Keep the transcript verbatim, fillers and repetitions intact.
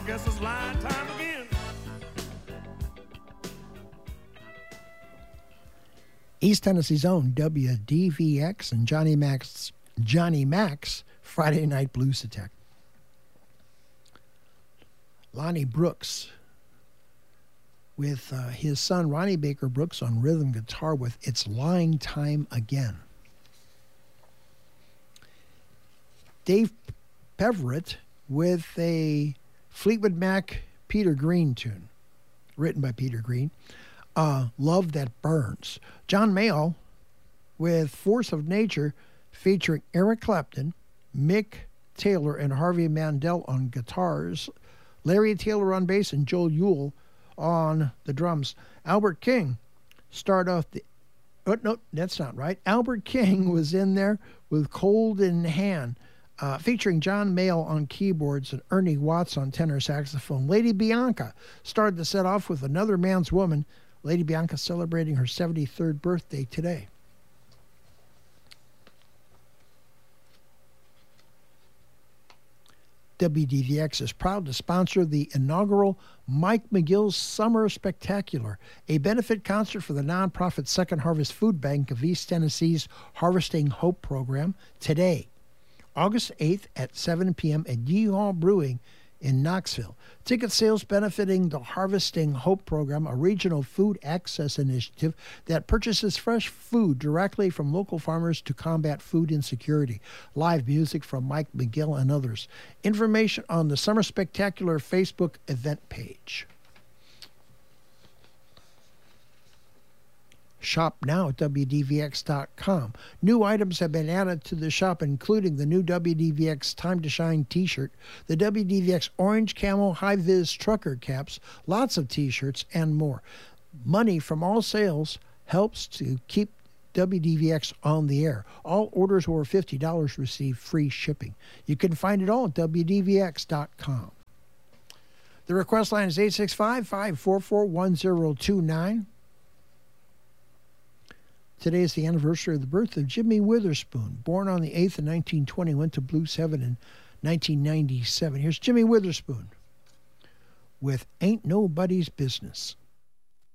guess it's line time again. East Tennessee's own W D V X and Johnny Mac's Johnny Mac's Friday Night Blues Attack. Lonnie Brooks with uh, his son Ronnie Baker Brooks on rhythm guitar with It's Line Time Again. Dave Peverett with a Fleetwood Mac Peter Green tune, written by Peter Green. Uh, Love That Burns. John Mayall with Force of Nature featuring Eric Clapton, Mick Taylor, and Harvey Mandel on guitars, Larry Taylor on bass, and Joel Yule on the drums. Albert King started off the... Oh, no, that's not right. Albert King was in there with Cold in Hand, uh, featuring John Mayall on keyboards and Ernie Watts on tenor saxophone. Lady Bianca started the set off with Another Man's Woman. Lady Bianca celebrating her seventy-third birthday today. W D V X is proud to sponsor the inaugural Mike McGill's Summer Spectacular, a benefit concert for the nonprofit Second Harvest Food Bank of East Tennessee's Harvesting Hope program today, August eighth at seven p.m. at Yeehaw Brewing in Knoxville. Ticket sales benefiting the Harvesting Hope program, a regional food access initiative that purchases fresh food directly from local farmers to combat food insecurity. Live music from Mike McGill and others. Information on the Summer Spectacular Facebook event page. Shop now at W D V X dot com. New items have been added to the shop, including the new W D V X Time to Shine t-shirt, the W D V X Orange Camo High-Vis Trucker caps, lots of t-shirts, and more. Money from all sales helps to keep W D V X on the air. All orders over fifty dollars receive free shipping. You can find it all at W D V X dot com. The request line is eight six five, five four four, one zero two nine. Today is the anniversary of the birth of Jimmy Witherspoon, born on the eighth in nineteen twenty, went to Blues Heaven in nineteen ninety-seven. Here's Jimmy Witherspoon with Ain't Nobody's Business.